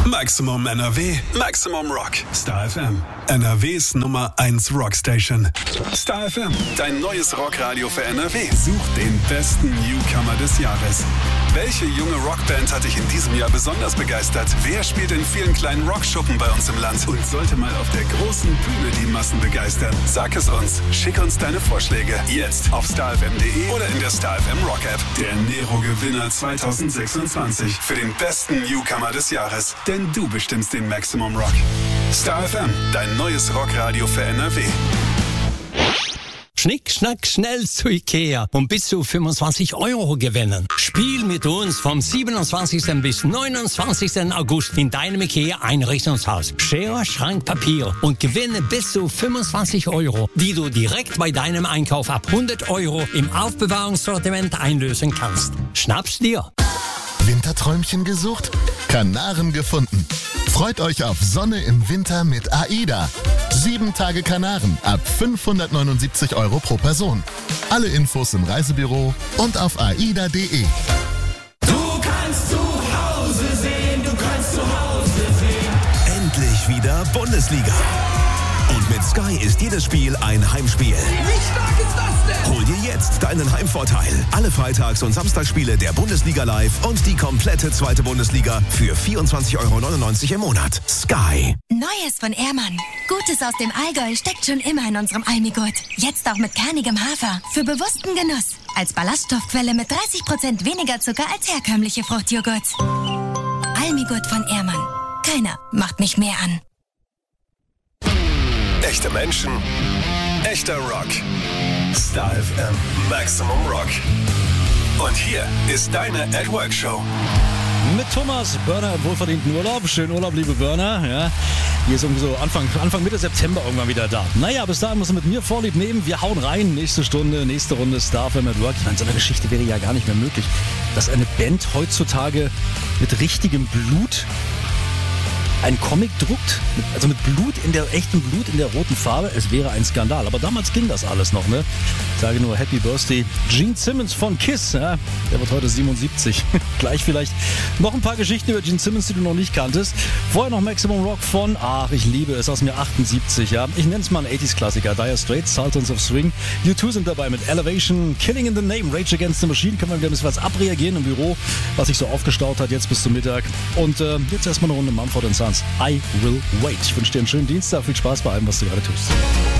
Maximum NRW, Maximum Rock. Star FM, NRWs Nummer 1 Rockstation. Star FM, dein neues Rockradio für NRW. Such den besten Newcomer des Jahres. Welche junge Rockband hat dich in diesem Jahr besonders begeistert? Wer spielt in vielen kleinen Rockschuppen bei uns im Land und sollte mal auf der großen Bühne die Massen begeistern? Sag es uns. Schick uns deine Vorschläge. Jetzt auf starfm.de oder in der Star FM Rock App. Der Nero-Gewinner 2026 für den besten Newcomer des Jahres. Denn du bestimmst den Maximum Rock. Star FM, dein neues Rockradio für NRW. Schnick, schnack, schnell zu Ikea und bis zu 25 € gewinnen. Spiel mit uns vom 27. bis 29. August in deinem Ikea-Einrichtungshaus. Schere, Schrank, Papier und gewinne bis zu 25 €, die du direkt bei deinem Einkauf ab 100 € im Aufbewahrungssortiment einlösen kannst. Schnapp's dir! Winterträumchen gesucht? Kanaren gefunden. Freut euch auf Sonne im Winter mit AIDA. 7 Tage Kanaren ab 579 € pro Person. Alle Infos im Reisebüro und auf aida.de. Du kannst zu Hause sehen, du kannst zu Hause sehen. Endlich wieder Bundesliga. Und mit Sky ist jedes Spiel ein Heimspiel. Wie stark ist das denn? Hol dir jetzt deinen Heimvorteil. Alle Freitags- und Samstagsspiele der Bundesliga live und die komplette zweite Bundesliga für 24,99 € im Monat. Sky. Neues von Ehrmann. Gutes aus dem Allgäu steckt schon immer in unserem Almigurt. Jetzt auch mit kernigem Hafer. Für bewussten Genuss. Als Ballaststoffquelle mit 30% weniger Zucker als herkömmliche Fruchtjoghurts. Almigurt von Ehrmann. Keiner macht mich mehr an. Echte Menschen, echter Rock. Star FM, Maximum Rock. Und hier ist deine At Work Show. Mit Thomas Börner im wohlverdienten Urlaub. Schönen Urlaub, liebe Börner. Ja. Hier ist irgendwie so Anfang Mitte September irgendwann wieder da. Naja, bis dahin musst du mit mir Vorlieb nehmen. Wir hauen rein. Nächste Stunde, nächste Runde Star FM at Work. Ich meine, so eine Geschichte wäre ja gar nicht mehr möglich, dass eine Band heutzutage mit richtigem Blut ein Comic druckt, also mit Blut, echtem Blut in der roten Farbe. Es wäre ein Skandal. Aber damals ging das alles noch, ne? Ich sage nur Happy Birthday Gene Simmons von Kiss. Ja, der wird heute 77. Gleich vielleicht noch ein paar Geschichten über Gene Simmons, die du noch nicht kanntest. Vorher noch Maximum Rock von, ich liebe es, aus mir 78. Ja, ich nenne es mal einen 80s-Klassiker. Dire Straits, Sultans of Swing. U2 sind dabei mit Elevation, Killing in the Name, Rage Against the Machine. Können wir wieder ein bisschen was abreagieren im Büro, was sich so aufgestaut hat jetzt bis zum Mittag. Und jetzt erstmal eine Runde Mumford & Sons. I Will Wait. Ich wünsche dir einen schönen Dienstag. Viel Spaß bei allem, was du gerade tust.